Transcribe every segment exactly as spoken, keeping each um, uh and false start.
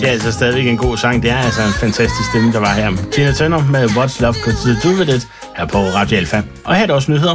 Det er altså stadigvæk en god sang. Det er altså en fantastisk stemme, der var her. Tina Turner med What's Love Could Do With It her på Radio Alfa. Og her er der også nyheder.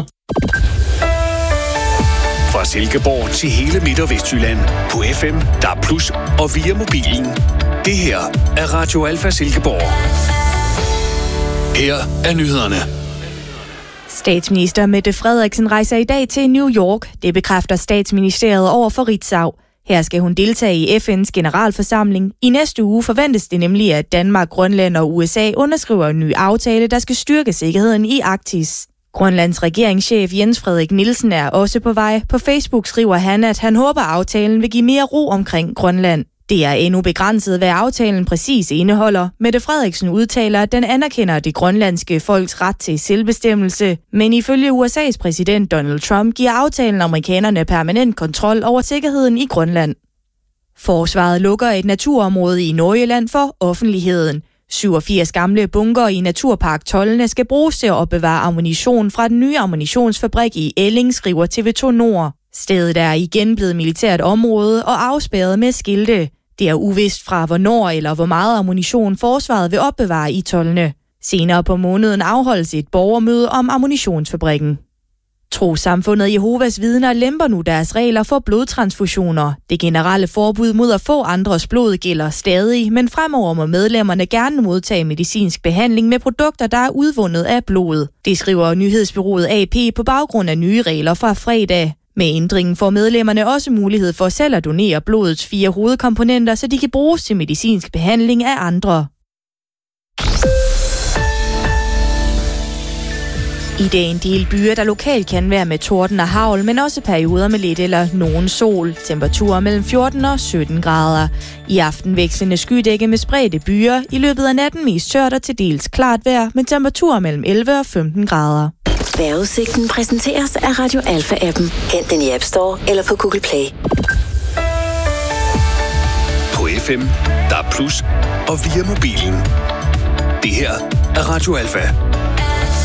Fra Silkeborg til hele Midt- og Vestjylland på F M, D A B plus og via mobilen. Det her er Radio Alfa Silkeborg. Her er nyhederne. Statsminister Mette Frederiksen rejser i dag til New York. Det bekræfter statsministeriet over for Ritzau. Her skal hun deltage i F N's generalforsamling. I næste uge forventes det nemlig, at Danmark, Grønland og U S A underskriver en ny aftale, der skal styrke sikkerheden i Arktis. Grønlands regeringschef Jens Frederik Nielsen er også på vej. På Facebook skriver han, at han håber, at aftalen vil give mere ro omkring Grønland. Det er endnu begrænset, hvad aftalen præcis indeholder. Mette Frederiksen udtaler, at den anerkender det grønlandske folks ret til selvbestemmelse, men ifølge U S A's præsident Donald Trump giver aftalen amerikanerne permanent kontrol over sikkerheden i Grønland. Forsvaret lukker et naturområde i Nordjylland for offentligheden. syvogfirs gamle bunker i Naturpark Toldene skal bruges til at opbevare ammunition fra den nye ammunitionsfabrik i Elling, skriver T V to Nord. Stedet er igen blevet militært område og afspærret med skilte. Det er uvist fra, hvornår eller hvor meget ammunition forsvaret vil opbevare i Toldene. Senere på måneden afholdes et borgermøde om ammunitionsfabrikken. Trossamfundet Jehovas Vidner lemper nu deres regler for blodtransfusioner. Det generelle forbud mod at få andres blod gælder stadig, men fremover må medlemmerne gerne modtage medicinsk behandling med produkter, der er udvundet af blod. Det skriver nyhedsbureauet A P på baggrund af nye regler fra fredag. Med ændringen får medlemmerne også mulighed for selv at donere blodets fire hovedkomponenter, så de kan bruges til medicinsk behandling af andre. I dag en del byer, der lokalt kan være med torden og hagl, men også perioder med lidt eller nogen sol. Temperaturer mellem fjorten og sytten grader. I aften vekslende skydække med spredte byer. I løbet af natten mest tørt og til dels klart vejr, med temperaturer mellem elleve og femten grader. Vejrudsigten præsenteres af Radio Alfa-appen. Hent den i App Store eller på Google Play. På F M, D A B plus og via mobilen. Det her er Radio Alfa.